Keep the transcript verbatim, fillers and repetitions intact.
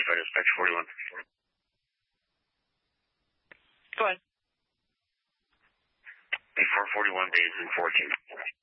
Clarified dispatch forty-one. Go ahead. A four forty-one days and fourteen.